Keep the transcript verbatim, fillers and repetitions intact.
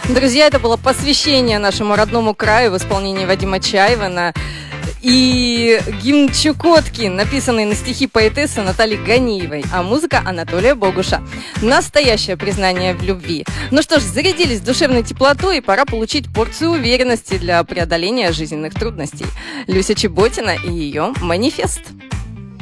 Друзья, это было посвящение нашему родному краю в исполнении Вадима Чаевана. И гимн Чукотки, написанный на стихи поэтессы Натальи Ганиевой, а музыка Анатолия Богуша. Настоящее признание в любви. Ну что ж, зарядились душевной теплотой, и пора получить порцию уверенности для преодоления жизненных трудностей. Люся Чеботина и ее «Манифест».